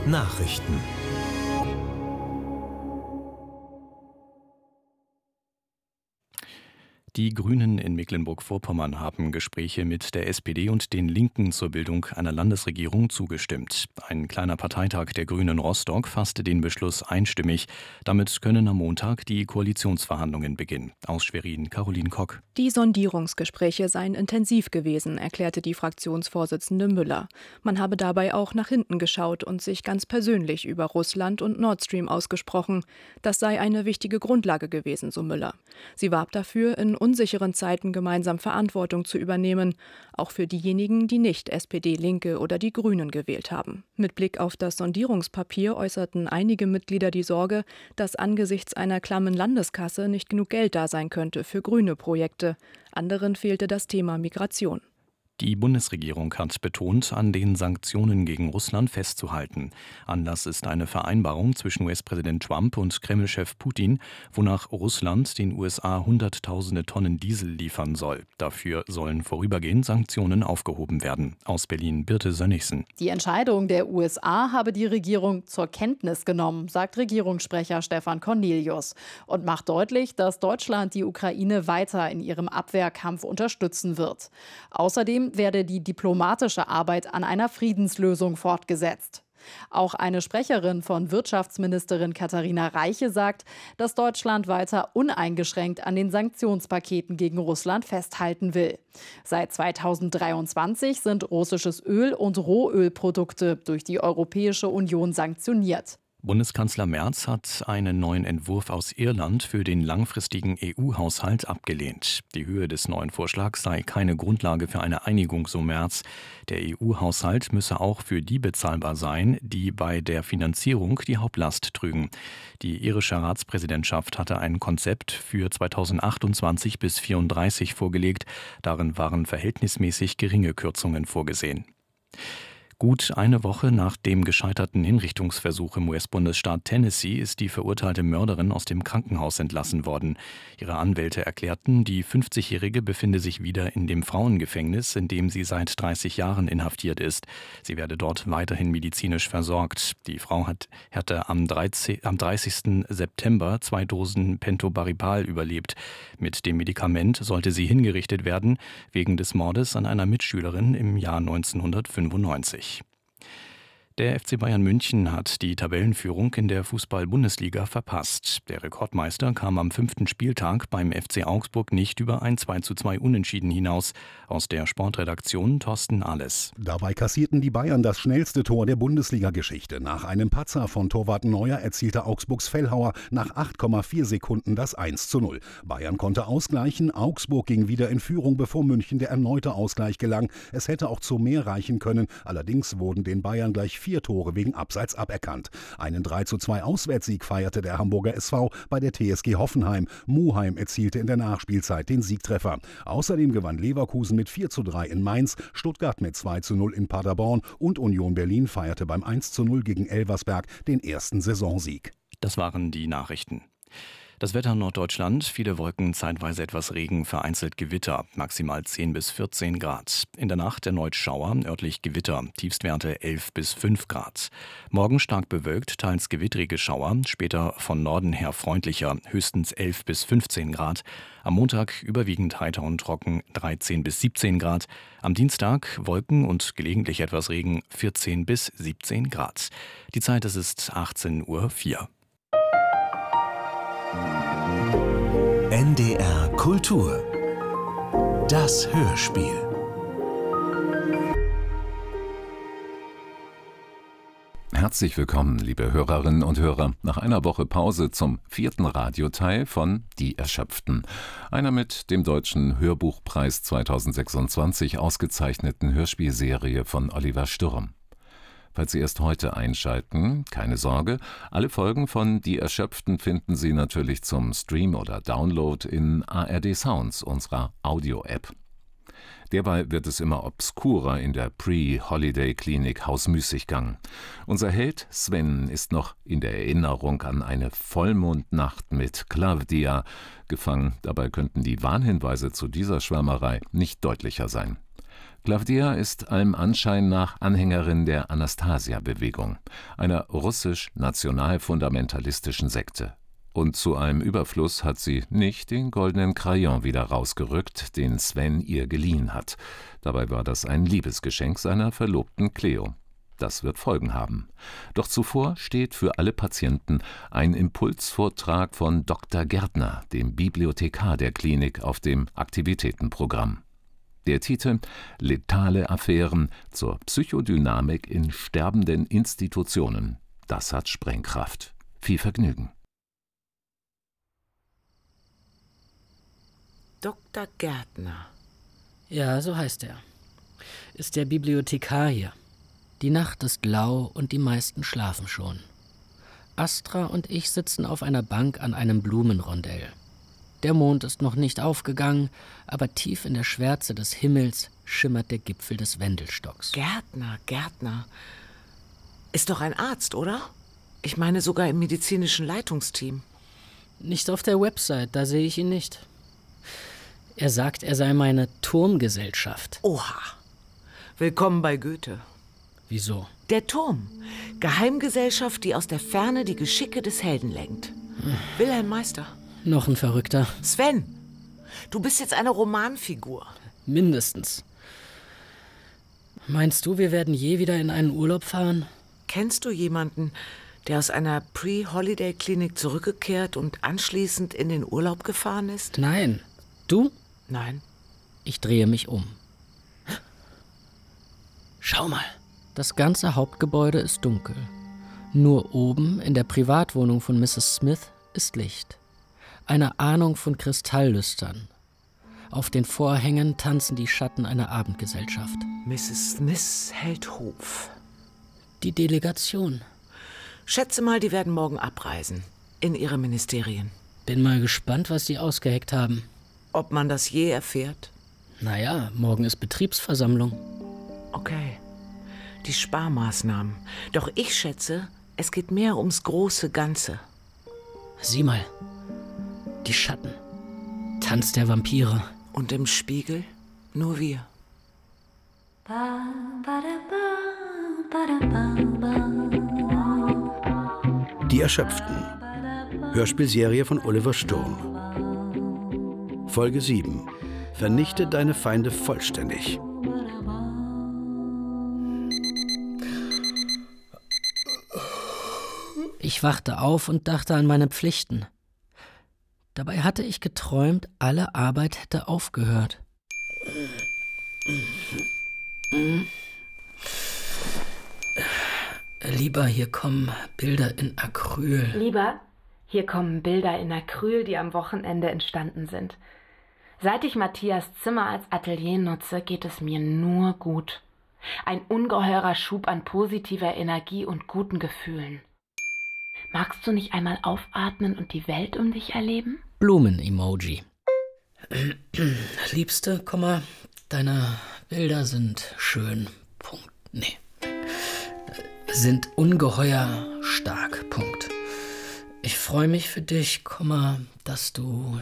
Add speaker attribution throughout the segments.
Speaker 1: Nachrichten. Die Grünen in Mecklenburg-Vorpommern haben Gespräche mit der SPD und den Linken zur Bildung einer Landesregierung zugestimmt. Ein kleiner Parteitag der Grünen Rostock fasste den Beschluss einstimmig. Damit können am Montag die Koalitionsverhandlungen beginnen. Aus Schwerin, Caroline Kock.
Speaker 2: Die Sondierungsgespräche seien intensiv gewesen, erklärte die Fraktionsvorsitzende Müller. Man habe dabei auch nach hinten geschaut und sich ganz persönlich über Russland und Nord Stream ausgesprochen. Das sei eine wichtige Grundlage gewesen, so Müller. Sie warb dafür, in unsicheren Zeiten gemeinsam Verantwortung zu übernehmen, auch für diejenigen, die nicht SPD, Linke oder die Grünen gewählt haben. Mit Blick auf das Sondierungspapier äußerten einige Mitglieder die Sorge, dass angesichts einer klammen Landeskasse nicht genug Geld da sein könnte für grüne Projekte. Anderen fehlte das Thema Migration.
Speaker 1: Die Bundesregierung hat betont, an den Sanktionen gegen Russland festzuhalten. Anlass ist eine Vereinbarung zwischen US-Präsident Trump und Kreml-Chef Putin, wonach Russland den USA Hunderttausende Tonnen Diesel liefern soll. Dafür sollen vorübergehend Sanktionen aufgehoben werden. Aus Berlin, Birte Sönnigsen.
Speaker 3: Die Entscheidung der USA habe die Regierung zur Kenntnis genommen, sagt Regierungssprecher Stefan Cornelius und macht deutlich, dass Deutschland die Ukraine weiter in ihrem Abwehrkampf unterstützen wird. Außerdem werde die diplomatische Arbeit an einer Friedenslösung fortgesetzt. Auch eine Sprecherin von Wirtschaftsministerin Katharina Reiche sagt, dass Deutschland weiter uneingeschränkt an den Sanktionspaketen gegen Russland festhalten will. Seit 2023 sind russisches Öl und Rohölprodukte durch die Europäische Union sanktioniert.
Speaker 1: Bundeskanzler Merz hat einen neuen Entwurf aus Irland für den langfristigen EU-Haushalt abgelehnt. Die Höhe des neuen Vorschlags sei keine Grundlage für eine Einigung, so Merz. Der EU-Haushalt müsse auch für die bezahlbar sein, die bei der Finanzierung die Hauptlast trügen. Die irische Ratspräsidentschaft hatte ein Konzept für 2028 bis 2034 vorgelegt. Darin waren verhältnismäßig geringe Kürzungen vorgesehen. Gut eine Woche nach dem gescheiterten Hinrichtungsversuch im US-Bundesstaat Tennessee ist die verurteilte Mörderin aus dem Krankenhaus entlassen worden. Ihre Anwälte erklärten, die 50-Jährige befinde sich wieder in dem Frauengefängnis, in dem sie seit 30 Jahren inhaftiert ist. Sie werde dort weiterhin medizinisch versorgt. Die Frau hatte am 30. September 2 Dosen Pentobarbital überlebt. Mit dem Medikament sollte sie hingerichtet werden, wegen des Mordes an einer Mitschülerin im Jahr 1995. Der FC Bayern München hat die Tabellenführung in der Fußball-Bundesliga verpasst. Der Rekordmeister kam am 5. Spieltag beim FC Augsburg nicht über ein 2:2 Unentschieden hinaus. Aus der Sportredaktion Thorsten Ahles.
Speaker 4: Dabei kassierten die Bayern das schnellste Tor der Bundesliga-Geschichte. Nach einem Patzer von Torwart Neuer erzielte Augsburgs Fellhauer nach 8,4 Sekunden das 1:0. Bayern konnte ausgleichen, Augsburg ging wieder in Führung, bevor München der erneute Ausgleich gelang. Es hätte auch zu mehr reichen können, allerdings wurden den Bayern gleich 4 Tore wegen Abseits aberkannt. Einen 3:2 Auswärtssieg feierte der Hamburger SV bei der TSG Hoffenheim. Muheim erzielte in der Nachspielzeit den Siegtreffer. Außerdem gewann Leverkusen mit 4:3 in Mainz, Stuttgart mit 2:0 in Paderborn und Union Berlin feierte beim 1:0 gegen Elversberg den ersten Saisonsieg.
Speaker 1: Das waren die Nachrichten. Das Wetter in Norddeutschland, viele Wolken, zeitweise etwas Regen, vereinzelt Gewitter, maximal 10 bis 14 Grad. In der Nacht erneut Schauer, örtlich Gewitter, Tiefstwerte 11 bis 5 Grad. Morgen stark bewölkt, teils gewittrige Schauer, später von Norden her freundlicher, höchstens 11 bis 15 Grad. Am Montag überwiegend heiter und trocken, 13 bis 17 Grad. Am Dienstag Wolken und gelegentlich etwas Regen, 14 bis 17 Grad. Die Zeit, es ist 18:04 Uhr.
Speaker 5: NDR Kultur. Das Hörspiel.
Speaker 6: Herzlich willkommen, liebe Hörerinnen und Hörer, nach einer Woche Pause zum 4. Radioteil von Die Erschöpften, einer mit dem Deutschen Hörbuchpreis 2026 ausgezeichneten Hörspielserie von Oliver Sturm. Falls Sie erst heute einschalten, keine Sorge, alle Folgen von Die Erschöpften finden Sie natürlich zum Stream oder Download in ARD Sounds, unserer Audio-App. Derweil wird es immer obskurer in der Pre-Holiday-Klinik Haus Müßiggang. Unser Held Sven ist noch in der Erinnerung an eine Vollmondnacht mit Claudia gefangen. Dabei könnten die Warnhinweise zu dieser Schwärmerei nicht deutlicher sein. Klawdija ist allem Anschein nach Anhängerin der Anastasia-Bewegung, einer russisch-national-fundamentalistischen Sekte. Und zu allem Überfluss hat sie nicht den goldenen Crayon wieder rausgerückt, den Sven ihr geliehen hat. Dabei war das ein Liebesgeschenk seiner Verlobten Cleo. Das wird Folgen haben. Doch zuvor steht für alle Patienten ein Impulsvortrag von Dr. Gärtner, dem Bibliothekar der Klinik, auf dem Aktivitätenprogramm. Der Titel »Letale Affären zur Psychodynamik in sterbenden Institutionen«. Das hat Sprengkraft. Viel Vergnügen.
Speaker 7: Dr. Gärtner.
Speaker 8: Ja, so heißt er. Ist der Bibliothekar hier. Die Nacht ist lau und die meisten schlafen schon. Astra und ich sitzen auf einer Bank an einem Blumenrondell. Der Mond ist noch nicht aufgegangen, aber tief in der Schwärze des Himmels schimmert der Gipfel des Wendelstocks.
Speaker 7: Gärtner. Ist doch ein Arzt, oder? Ich meine sogar im medizinischen Leitungsteam.
Speaker 8: Nicht auf der Website, da sehe ich ihn nicht. Er sagt, er sei meine Turmgesellschaft.
Speaker 7: Oha. Willkommen bei Goethe.
Speaker 8: Wieso?
Speaker 7: Der Turm. Geheimgesellschaft, die aus der Ferne die Geschicke des Helden lenkt. Wilhelm Meister.
Speaker 8: Noch ein Verrückter.
Speaker 7: Sven, du bist jetzt eine Romanfigur.
Speaker 8: Mindestens. Meinst du, wir werden je wieder in einen Urlaub fahren?
Speaker 7: Kennst du jemanden, der aus einer Pre-Holiday-Klinik zurückgekehrt und anschließend in den Urlaub gefahren ist?
Speaker 8: Nein. Du?
Speaker 7: Nein.
Speaker 8: Ich drehe mich um. Schau mal. Das ganze Hauptgebäude ist dunkel. Nur oben in der Privatwohnung von Mrs. Smith ist Licht. Eine Ahnung von Kristalllüstern. Auf den Vorhängen tanzen die Schatten einer Abendgesellschaft.
Speaker 7: Mrs. Smith hält Hof.
Speaker 8: Die Delegation.
Speaker 7: Schätze mal, die werden morgen abreisen. In ihre Ministerien.
Speaker 8: Bin mal gespannt, was sie ausgeheckt haben.
Speaker 7: Ob man das je erfährt?
Speaker 8: Naja, morgen ist Betriebsversammlung.
Speaker 7: Okay. Die Sparmaßnahmen. Doch ich schätze, es geht mehr ums große Ganze.
Speaker 8: Sieh mal. Die Schatten. Tanz der Vampire.
Speaker 7: Und im Spiegel nur wir.
Speaker 9: Die Erschöpften. Hörspielserie von Oliver Sturm. Folge 7. Vernichte deine Feinde vollständig.
Speaker 8: Ich wachte auf und dachte an meine Pflichten. Dabei hatte ich geträumt, alle Arbeit hätte aufgehört. Lieber, hier kommen Bilder in Acryl.
Speaker 10: Lieber, hier kommen Bilder in Acryl, die am Wochenende entstanden sind. Seit ich Matthias Zimmer als Atelier nutze, geht es mir nur gut. Ein ungeheurer Schub an positiver Energie und guten Gefühlen. Magst du nicht einmal aufatmen und die Welt um dich erleben?
Speaker 8: Blumen-Emoji. Liebste, deine Bilder sind schön. Punkt. Nee. Sind ungeheuer stark. Punkt. Ich freue mich für dich, dass du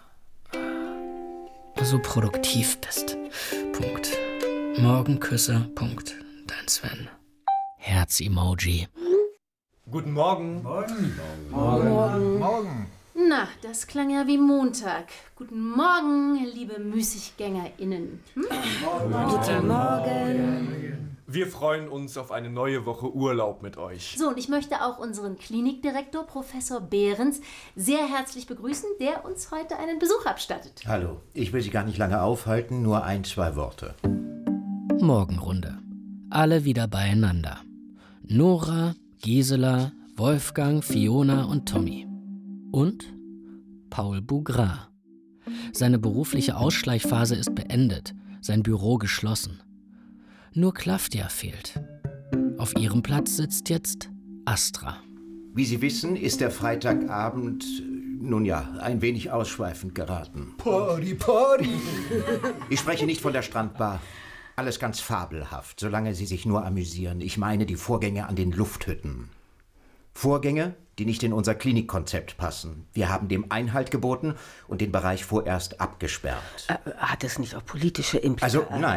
Speaker 8: so produktiv bist. Punkt. Morgenküsse. Punkt. Dein Sven. Herz-Emoji.
Speaker 11: Guten Morgen.
Speaker 12: Morgen. Na, das klang ja wie Montag. Guten Morgen, liebe MüßiggängerInnen.
Speaker 10: Guten Morgen.
Speaker 11: Wir freuen uns auf eine neue Woche Urlaub mit euch.
Speaker 12: So, und ich möchte auch unseren Klinikdirektor, Professor Behrens, sehr herzlich begrüßen, der uns heute einen Besuch abstattet.
Speaker 13: Hallo, ich will Sie gar nicht lange aufhalten, nur 1-2 Worte.
Speaker 8: Morgenrunde. Alle wieder beieinander. Nora, Gisela, Wolfgang, Fiona und Tommy. Und Paul Bougrat. Seine berufliche Ausschleichphase ist beendet, sein Büro geschlossen. Nur Klawdija fehlt. Auf ihrem Platz sitzt jetzt Astra.
Speaker 13: Wie Sie wissen, ist der Freitagabend, nun ja, ein wenig ausschweifend geraten.
Speaker 14: Party!
Speaker 13: Ich spreche nicht von der Strandbar. Alles ganz fabelhaft, solange Sie sich nur amüsieren. Ich meine die Vorgänge an den Lufthütten. Vorgänge, die nicht in unser Klinikkonzept passen. Wir haben dem Einhalt geboten und den Bereich vorerst abgesperrt.
Speaker 7: Hat es nicht auch politische Implikationen?
Speaker 13: Also nein,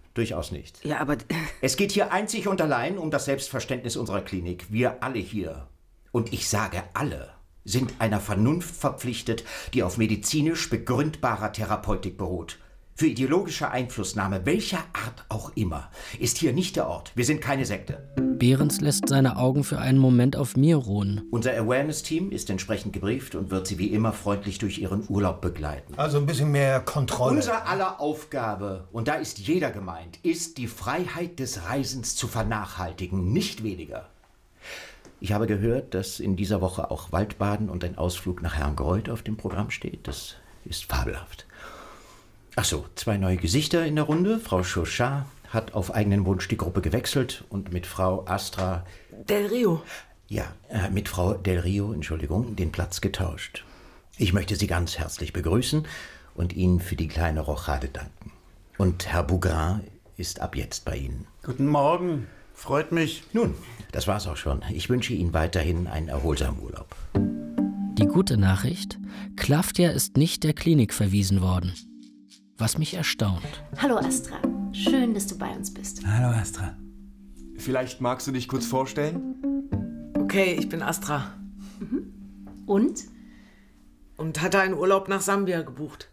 Speaker 13: Durchaus nicht.
Speaker 14: Ja, aber...
Speaker 13: Es geht hier einzig und allein um das Selbstverständnis unserer Klinik. Wir alle hier, und ich sage alle, sind einer Vernunft verpflichtet, die auf medizinisch begründbarer Therapeutik beruht. Für ideologische Einflussnahme, welcher Art auch immer, ist hier nicht der Ort. Wir sind keine Sekte.
Speaker 8: Behrens lässt seine Augen für einen Moment auf mir ruhen.
Speaker 13: Unser Awareness-Team ist entsprechend gebrieft und wird Sie wie immer freundlich durch Ihren Urlaub begleiten.
Speaker 15: Also ein bisschen mehr Kontrolle.
Speaker 13: Unser aller Aufgabe, und da ist jeder gemeint, ist, die Freiheit des Reisens zu vernachhaltigen, nicht weniger. Ich habe gehört, dass in dieser Woche auch Waldbaden und ein Ausflug nach Herrngreuth auf dem Programm steht. Das ist fabelhaft. Ach so, 2 neue Gesichter in der Runde. Frau Chauchat hat auf eigenen Wunsch die Gruppe gewechselt und mit Frau Astra...
Speaker 7: Del Rio.
Speaker 13: Ja, mit Frau Del Rio, Entschuldigung, den Platz getauscht. Ich möchte Sie ganz herzlich begrüßen und Ihnen für die kleine Rochade danken. Und Herr Bougrain ist ab jetzt bei Ihnen.
Speaker 16: Guten Morgen, freut mich.
Speaker 13: Nun, das war's auch schon. Ich wünsche Ihnen weiterhin einen erholsamen Urlaub.
Speaker 8: Die gute Nachricht: Klafter ist nicht der Klinik verwiesen worden. Was mich erstaunt.
Speaker 12: Hallo Astra, schön, dass du bei uns bist.
Speaker 11: Hallo Astra. Vielleicht magst du dich kurz vorstellen?
Speaker 7: Okay, ich bin Astra.
Speaker 12: Und?
Speaker 7: Und hatte einen Urlaub nach Sambia gebucht.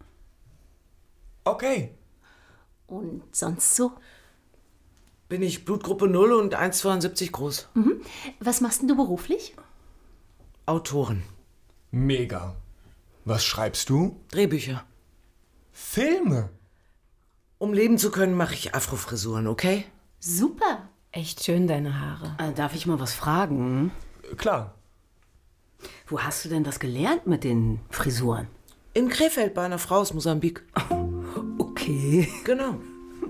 Speaker 11: Okay.
Speaker 12: Und sonst so?
Speaker 7: Bin ich Blutgruppe 0 und 1,72 groß.
Speaker 12: Was machst denn du beruflich?
Speaker 7: Autoren.
Speaker 11: Mega. Was schreibst du?
Speaker 7: Drehbücher.
Speaker 11: Filme?
Speaker 7: Um leben zu können, mache ich Afrofrisuren, okay?
Speaker 12: Super.
Speaker 10: Echt schön, deine Haare.
Speaker 14: Darf ich mal was fragen?
Speaker 11: Klar.
Speaker 14: Wo hast du denn das gelernt mit den Frisuren?
Speaker 7: In Krefeld bei einer Frau aus Mosambik.
Speaker 14: Okay.
Speaker 7: Genau.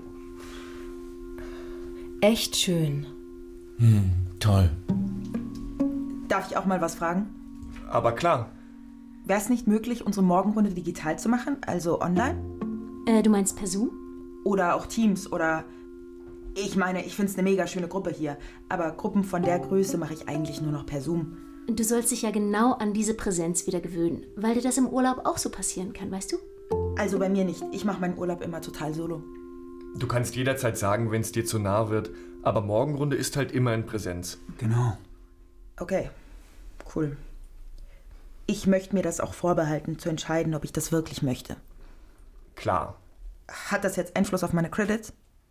Speaker 10: Echt schön.
Speaker 11: Toll.
Speaker 17: Darf ich auch mal was fragen?
Speaker 11: Aber klar.
Speaker 17: Wäre es nicht möglich, unsere Morgenrunde digital zu machen, also online?
Speaker 12: Du meinst per Zoom?
Speaker 17: Oder auch Teams oder... Ich meine, ich finde es eine mega schöne Gruppe hier, aber Gruppen von der Größe mache ich eigentlich nur noch per Zoom.
Speaker 12: Du sollst dich ja genau an diese Präsenz wieder gewöhnen, weil dir das im Urlaub auch so passieren kann, weißt du?
Speaker 17: Also bei mir nicht. Ich mache meinen Urlaub immer total solo.
Speaker 11: Du kannst jederzeit sagen, wenn es dir zu nah wird, aber Morgenrunde ist halt immer in Präsenz.
Speaker 15: Genau.
Speaker 17: Okay, cool. Ich möchte mir das auch vorbehalten, zu entscheiden, ob ich das wirklich möchte.
Speaker 11: Klar.
Speaker 17: Hat das jetzt Einfluss auf meine Credits?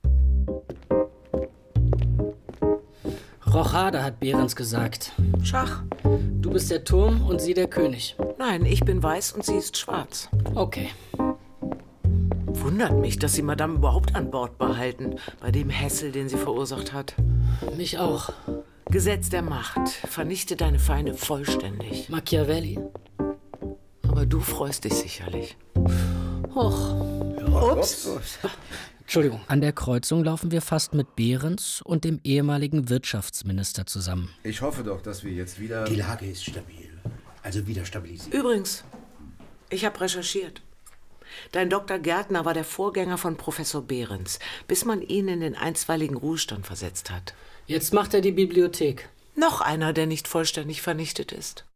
Speaker 8: Rochade, hat Behrens gesagt.
Speaker 7: Schach.
Speaker 8: Du bist der Turm und sie der König.
Speaker 7: Nein, ich bin weiß und sie ist schwarz.
Speaker 8: Okay.
Speaker 7: Wundert mich, dass sie Madame überhaupt an Bord behalten, bei dem Hassel, den sie verursacht hat.
Speaker 8: Mich auch.
Speaker 7: Gesetz der Macht. Vernichte deine Feinde vollständig.
Speaker 8: Machiavelli.
Speaker 7: Aber du freust dich sicherlich.
Speaker 8: Hoch.
Speaker 7: Ups.
Speaker 8: Entschuldigung. An der Kreuzung laufen wir fast mit Behrens und dem ehemaligen Wirtschaftsminister zusammen.
Speaker 9: Ich hoffe doch, dass wir jetzt wieder...
Speaker 13: Die Lage ist stabil. Also wieder stabilisiert.
Speaker 7: Übrigens, ich habe recherchiert. Dein Dr. Gärtner war der Vorgänger von Professor Behrens, bis man ihn in den einstweiligen Ruhestand versetzt hat.
Speaker 8: Jetzt macht er die Bibliothek.
Speaker 7: Noch einer, der nicht vollständig vernichtet ist.